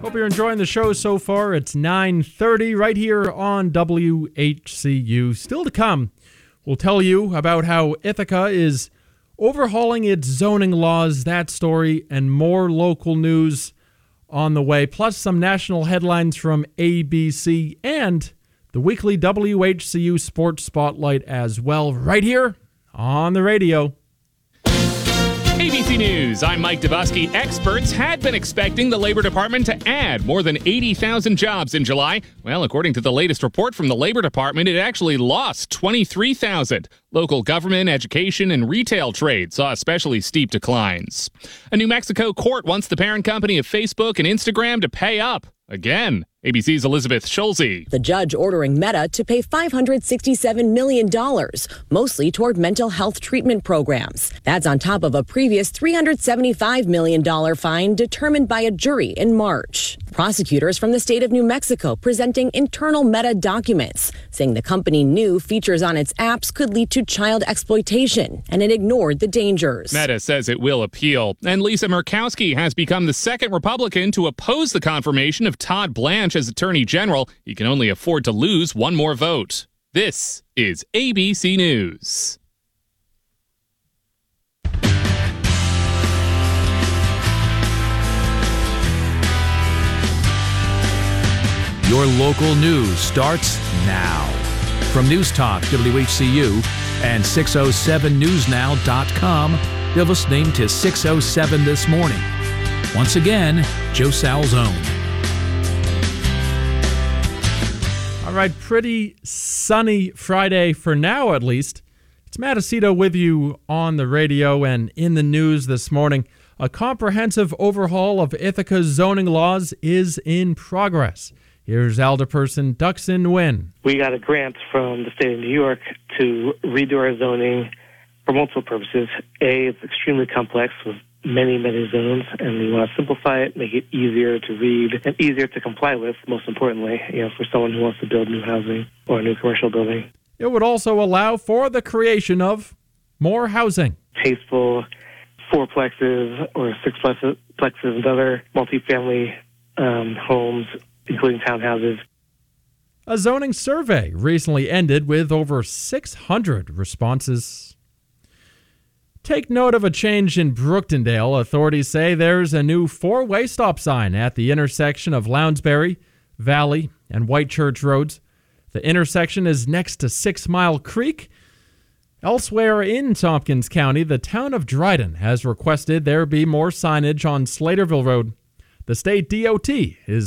Hope you're enjoying the show so far. It's 9:30 right here on WHCU. Still to come, we'll tell you about how Ithaca is overhauling its zoning laws, that story, and more local news on the way, plus some national headlines from ABC and the weekly WHCU Sports Spotlight as well, right here on the radio. ABC News, I'm Mike Dubusky. Experts had been expecting the Labor Department to add more than 80,000 jobs in July. Well, according to the latest report from the Labor Department, it actually lost 23,000. Local government, education, and retail trade saw especially steep declines. A New Mexico court wants the parent company of Facebook and Instagram to pay up again. ABC's Elizabeth Schulze. The judge ordering Meta to pay $567 million, mostly toward mental health treatment programs. That's on top of a previous $375 million fine determined by a jury in March. Prosecutors from the state of New Mexico presenting internal Meta documents, saying the company knew features on its apps could lead to child exploitation, and it ignored the dangers. Meta says it will appeal. And Lisa Murkowski has become the second Republican to oppose the confirmation of Todd Blanche as Attorney General. He can only afford to lose one more vote. This is ABC News. Your local news starts now. From News Talk WHCU and 607newsnow.com, you're listening to 607 This Morning. Once again, Joe Salzone. All right, pretty sunny Friday for now, at least. It's Matt Aceto with you on the radio and in the news this morning. A comprehensive overhaul of Ithaca's zoning laws is in progress. Here's Alderperson Duxin Nguyen. We got a grant from the state of New York to redo our zoning for multiple purposes. A, it's extremely complex with many, many zones, and we want to simplify it, make it easier to read and easier to comply with, most importantly, for someone who wants to build new housing or a new commercial building. It would also allow for the creation of more housing. Tasteful fourplexes or sixplexes and other multifamily homes, including townhouses. A zoning survey recently ended with over 600 responses. Take note of a change in Brooktondale. Authorities say there's a new four-way stop sign at the intersection of Lounsbury, Valley, and Whitechurch Roads. The intersection is next to 6 Mile Creek. Elsewhere in Tompkins County, the town of Dryden has requested there be more signage on Slaterville Road. The state DOT is